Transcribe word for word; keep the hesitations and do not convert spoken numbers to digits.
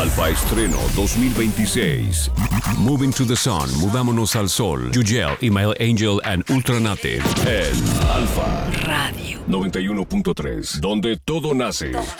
Alfa Estreno dos mil veintiséis. Moving to the Sun, Movámonos al Sol. Yugel, Email Angel and Ultranative. En Alfa Radio noventa y uno punto tres, donde todo nace.